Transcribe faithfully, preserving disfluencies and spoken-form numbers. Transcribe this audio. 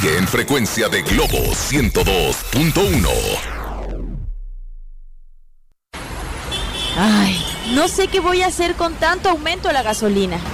Sigue en frecuencia de Globo ciento dos punto uno. Ay, no sé qué voy a hacer con tanto aumento a la gasolina.